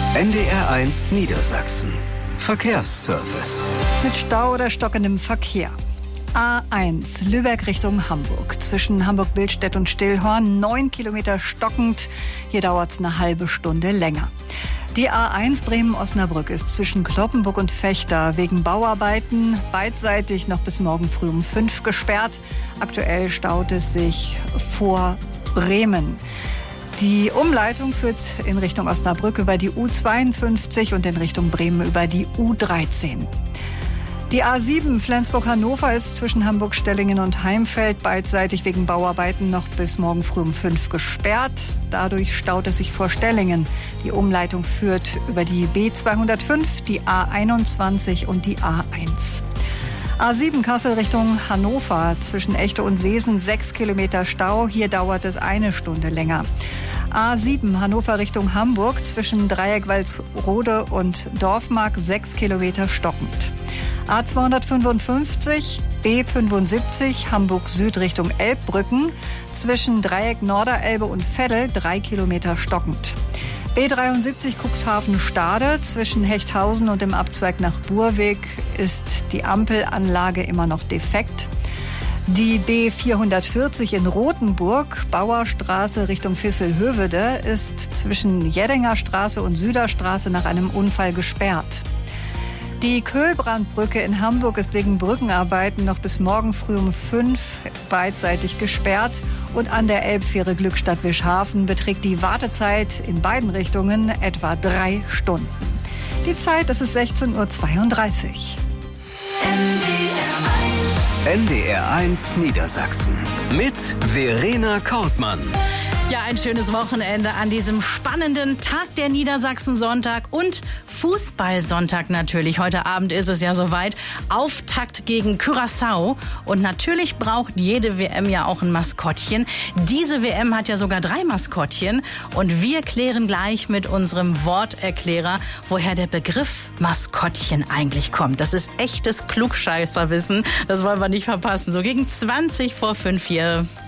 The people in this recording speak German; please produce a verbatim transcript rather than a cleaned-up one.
N D R eins Niedersachsen. Verkehrsservice. Mit Stau oder stockendem Verkehr. A eins, Lübeck Richtung Hamburg. Zwischen Hamburg-Billstedt und Stillhorn, neun Kilometer stockend. Hier dauert es eine halbe Stunde länger. Die A eins Bremen-Osnabrück ist zwischen Cloppenburg und Vechta wegen Bauarbeiten beidseitig noch bis morgen früh um fünf gesperrt. Aktuell staut es sich vor Bremen. Die Umleitung führt in Richtung Osnabrück über die U zweiundfünfzig und in Richtung Bremen über die U dreizehn. Die A sieben Flensburg-Hannover ist zwischen Hamburg-Stellingen und Heimfeld beidseitig wegen Bauarbeiten noch bis morgen früh um fünf gesperrt. Dadurch staut es sich vor Stellingen. Die Umleitung führt über die B zweihundertfünf, die A einundzwanzig und die A eins. A sieben Kassel Richtung Hannover, zwischen Echte und Seesen sechs Kilometer Stau. Hier dauert es eine Stunde länger. A sieben Hannover Richtung Hamburg, zwischen Dreieck-Walsrode und Dorfmark sechs Kilometer stockend. A zweihundertfünfundfünfzig B fünfundsiebzig Hamburg Süd Richtung Elbbrücken, zwischen Dreieck Norderelbe und Veddel drei Kilometer stockend. B dreiundsiebzig Cuxhaven Stade, zwischen Hechthausen und dem Abzweig nach Burweg ist die Ampelanlage immer noch defekt. Die B vierhundertvierzig in Rothenburg, Bauerstraße Richtung Visselhövede, ist zwischen Jeddinger Straße und Süderstraße nach einem Unfall gesperrt. Die Köhlbrandbrücke in Hamburg ist wegen Brückenarbeiten noch bis morgen früh um fünf beidseitig gesperrt. Und an der Elbfähre Glückstadt-Wischhafen beträgt die Wartezeit in beiden Richtungen etwa drei Stunden. Die Zeit, das ist sechzehn Uhr zweiunddreißig. N D R eins Niedersachsen mit Verena Kortmann. Ja, ein schönes Wochenende an diesem spannenden Tag der Niedersachsen-Sonntag und Fußball-Sonntag natürlich. Heute Abend ist es ja soweit. Auftakt gegen Curaçao. Und natürlich braucht jede W M ja auch ein Maskottchen. Diese W M hat ja sogar drei Maskottchen. Und wir klären gleich mit unserem Worterklärer, woher der Begriff Maskottchen eigentlich kommt. Das ist echtes Klugscheißerwissen. Das wollen wir nicht verpassen. So gegen zwanzig vor fünf hier.